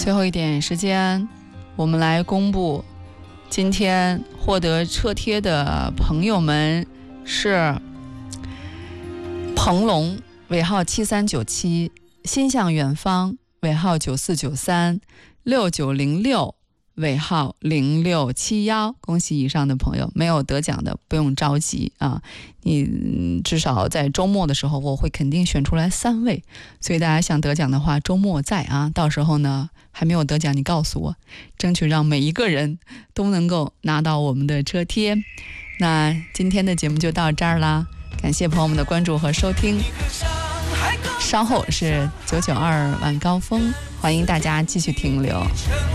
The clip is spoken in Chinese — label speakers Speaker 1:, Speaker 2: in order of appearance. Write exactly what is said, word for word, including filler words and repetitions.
Speaker 1: 最后一点时间，我们来公布今天获得车贴的朋友们是彭龙尾号七三九七，心向远方尾号九四九三，六九零六尾号零六七一。恭喜以上的朋友，没有得奖的不用着急啊，你至少在周末的时候我会肯定选出来三位，所以大家想得奖的话周末再啊，到时候呢还没有得奖你告诉我，争取让每一个人都能够拿到我们的车贴。那今天的节目就到这儿啦，感谢朋友们的关注和收听，稍后是九九二晚高峰，欢迎大家继续停留。